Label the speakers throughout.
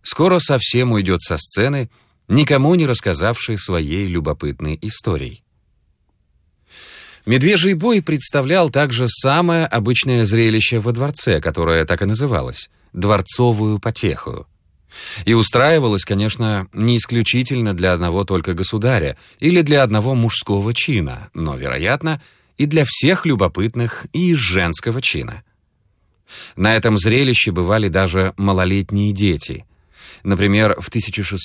Speaker 1: скоро совсем уйдет со сцены, никому не рассказавший своей любопытной истории. Медвежий бой представлял также самое обычное зрелище во дворце, которое так и называлось – дворцовую потеху. И устраивалось, конечно, не исключительно для одного только государя или для одного мужского чина, но, вероятно, и для всех любопытных и из женского чина. На этом зрелище бывали даже малолетние дети. Например, в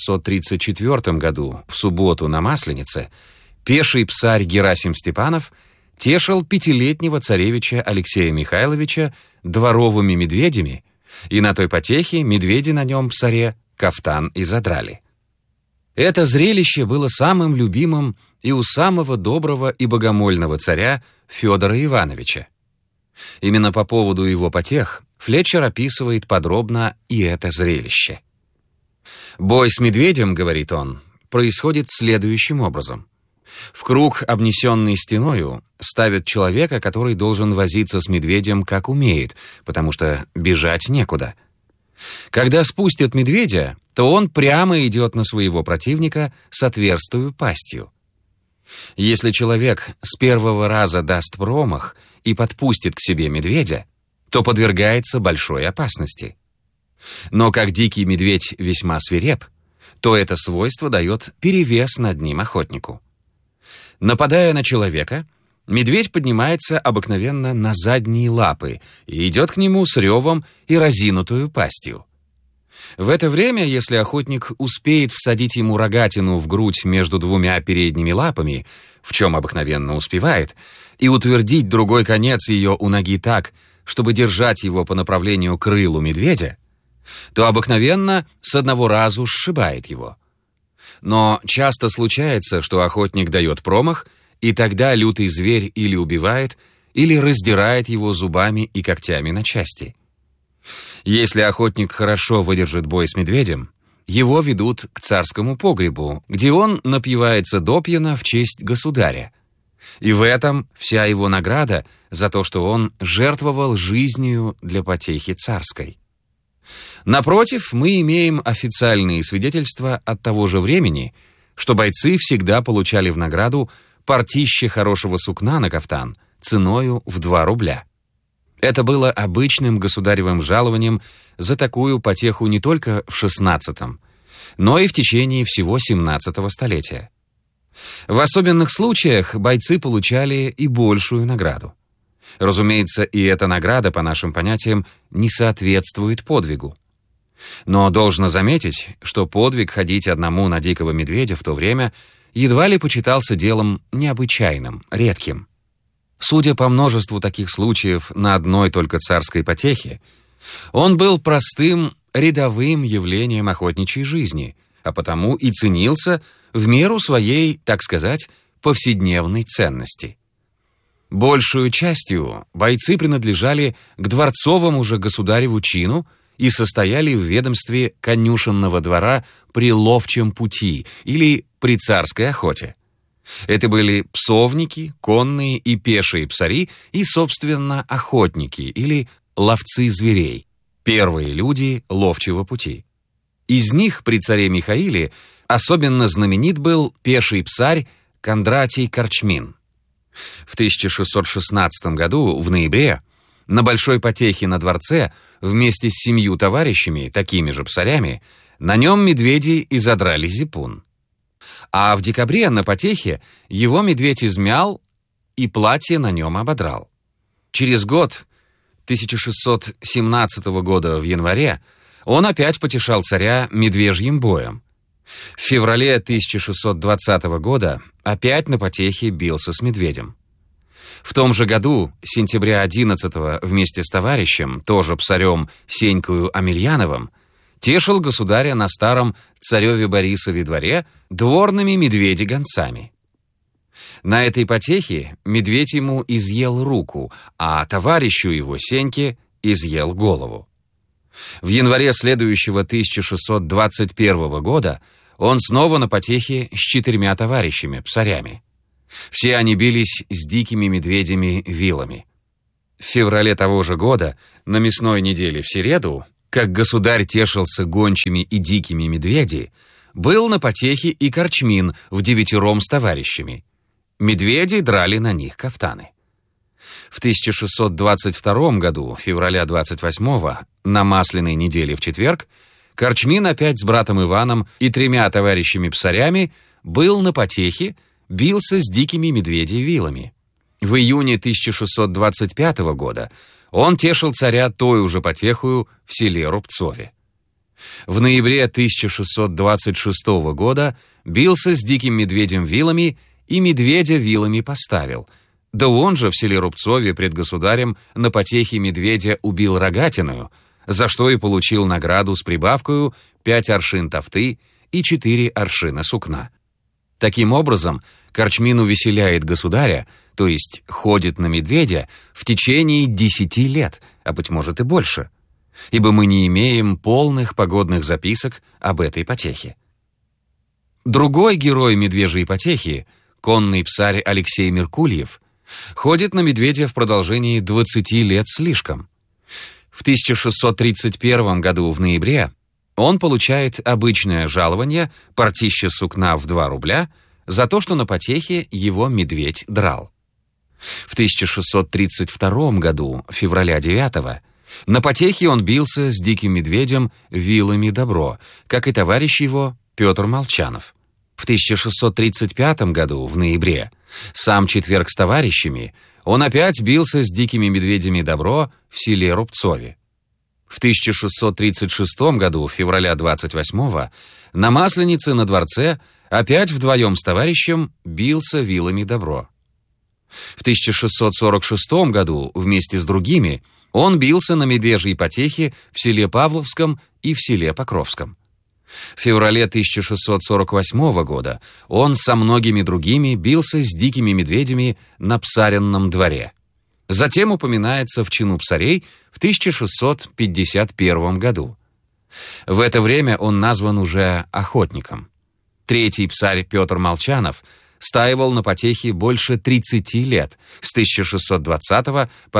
Speaker 1: 1634 году, в субботу на Масленице, пеший псарь Герасим Степанов тешил 5-летнего царевича Алексея Михайловича дворовыми медведями, и на той потехе медведи на нем, псаре, кафтан и задрали. Это зрелище было самым любимым и у самого доброго и богомольного царя Федора Ивановича. Именно по поводу его потех Флетчер описывает подробно и это зрелище. «Бой с медведем, — говорит он, — происходит следующим образом. В круг, обнесенный стеною, ставят человека, который должен возиться с медведем как умеет, потому что бежать некуда. Когда спустят медведя, то он прямо идет на своего противника с отверстую пастью. Если человек с первого раза даст промах и подпустит к себе медведя, то подвергается большой опасности. Но как дикий медведь весьма свиреп, то это свойство дает перевес над ним охотнику. Нападая на человека, медведь поднимается обыкновенно на задние лапы и идет к нему с ревом и разинутую пастью. В это время, если охотник успеет всадить ему рогатину в грудь между двумя передними лапами, в чем обыкновенно успевает, и утвердить другой конец ее у ноги так, чтобы держать его по направлению к рылу медведя, то обыкновенно с одного разу сшибает его. Но часто случается, что охотник дает промах, и тогда лютый зверь или убивает, или раздирает его зубами и когтями на части. Если охотник хорошо выдержит бой с медведем, его ведут к царскому погребу, где он напивается допьяна в честь государя. И в этом вся его награда за то, что он жертвовал жизнью для потехи царской. Напротив, мы имеем официальные свидетельства от того же времени, что бойцы всегда получали в награду партище хорошего сукна на кафтан ценою в 2 рубля. Это было обычным государевым жалованием за такую потеху не только в XVI, но и в течение всего XVII столетия. В особенных случаях бойцы получали и большую награду. Разумеется, и эта награда, по нашим понятиям, не соответствует подвигу. Но должно заметить, что подвиг ходить одному на дикого медведя в то время едва ли почитался делом необычайным, редким. Судя по множеству таких случаев на одной только царской потехе, он был простым, рядовым явлением охотничьей жизни, а потому и ценился в меру своей, так сказать, повседневной ценности. Большую частью бойцы принадлежали к дворцовому же государеву чину и состояли в ведомстве конюшенного двора при ловчем пути или при царской охоте. Это были псовники, конные и пешие псари и, собственно, охотники или ловцы зверей, первые люди ловчего пути. Из них при царе Михаиле особенно знаменит был пеший псарь Кондратий Корчмин. В 1616 году, в ноябре, на большой потехе на дворце вместе с 7 товарищами, такими же псарями, на нем медведи изодрали зипун. А в декабре на потехе его медведь измял и платье на нем ободрал. Через год, 1617 года в январе, он опять потешал царя медвежьим боем. В феврале 1620 года опять на потехе бился с медведем. В том же году, сентября 11-го, вместе с товарищем, тоже псарем Сенькою Амельяновым, тешил государя на старом цареве Борисове дворе дворными медведи-гонцами. На этой потехе медведь ему изъел руку, а товарищу его, Сеньке, изъел голову. В январе следующего 1621 года он снова на потехе с 4 товарищами, псарями. Все они бились с дикими медведями-вилами. В феврале того же года, на мясной неделе в середу, Как государь тешился гончими и дикими медведей, был на потехе и Корчмин вдевятером с товарищами. Медведи драли на них кафтаны. В 1622 году, февраля 28-го, на Масляной неделе в четверг, Корчмин опять с братом Иваном и 3 товарищами-псарями был на потехе, бился с дикими медведей-вилами. В июне 1625 года он тешил царя той уже потехою в селе Рубцове. В ноябре 1626 года бился с диким медведем-вилами и медведя вилами поставил. Да он же в селе Рубцове пред государем на потехе медведя убил рогатиную, за что и получил награду с прибавкою 5 аршин тафты и 4 аршина сукна. Таким образом, Корчмин увеселяет государя, то есть ходит на медведя, в течение 10 лет, а быть может и больше, ибо мы не имеем полных погодных записок об этой потехе. Другой герой медвежьей потехи, конный псарь Алексей Меркульев, ходит на медведя в продолжении 20 лет слишком. В 1631 году в ноябре он получает обычное жалование, партище сукна в 2 рубля, за то, что на потехе его медведь драл. В 1632 году, февраля 9-го, на потехе он бился с диким медведем вилами добро, как и товарищ его Петр Молчанов. В 1635 году, в ноябре, сам Четверг с товарищами, он опять бился с дикими медведями добро в селе Рубцове. В 1636 году, февраля 28-го, на Масленице на дворце опять вдвоем с товарищем бился вилами добро. В 1646 году вместе с другими он бился на медвежьей потехе в селе Павловском и в селе Покровском. В феврале 1648 года он со многими другими бился с дикими медведями на Псаренном дворе. Затем упоминается в чину псарей в 1651 году. В это время он назван уже охотником. 3-й псарь Петр Молчанов стаивал на потехе больше 30 лет, с 1620 по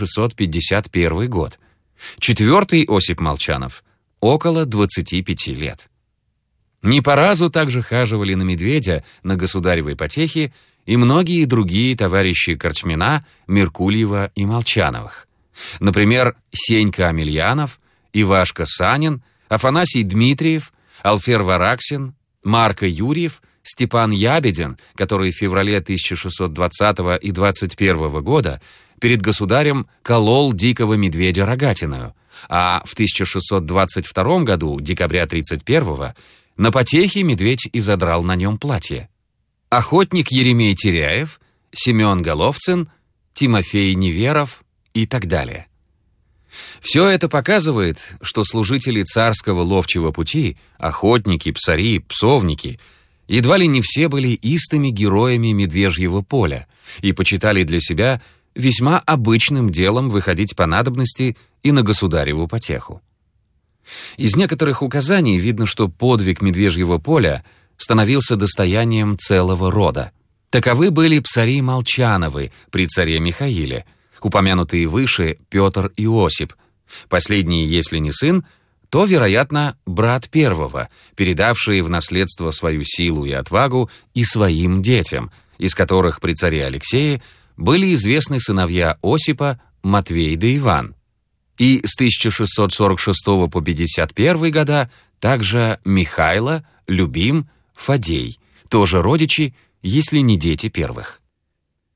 Speaker 1: 1651 год. 4-й Осип Молчанов — около 25 лет. Не по разу также хаживали на медведя на государевой потехе и многие другие товарищи Корчмина, Меркульева и Молчановых. Например, Сенька Амельянов, Ивашка Санин, Афанасий Дмитриев, Алфер Вараксин, Марко Юрьев, Степан Ябедин, который в феврале 1620 и 21 года перед государем колол дикого медведя рогатиную, а в 1622 году, декабря 31-го, на потехе медведь изодрал на нем платье. Охотник Еремей Теряев, Семен Головцин, Тимофей Неверов и так далее. Все это показывает, что служители царского ловчего пути, охотники, псари, псовники, едва ли не все были истыми героями медвежьего поля и почитали для себя весьма обычным делом выходить по надобности и на государеву потеху. Из некоторых указаний видно, что подвиг медвежьего поля становился достоянием целого рода. Таковы были псари Молчановы при царе Михаиле, упомянутые выше Петр и Осип. Последний, если не сын, то, вероятно, брат первого, передавший в наследство свою силу и отвагу и своим детям, из которых при царе Алексее были известны сыновья Осипа, Матвей да Иван. И с 1646 по 51 года также Михайло, Любим, Фадей, тоже родичи, если не дети первых.